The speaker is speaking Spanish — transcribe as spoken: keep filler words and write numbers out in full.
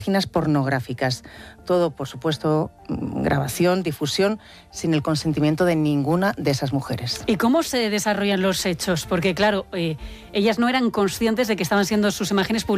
páginas pornográficas. Todo, por supuesto, grabación, difusión, sin el consentimiento de ninguna de esas mujeres. ¿Y cómo se desarrollan los hechos? Porque, claro, eh, ellas no eran conscientes de que estaban siendo sus imágenes publicadas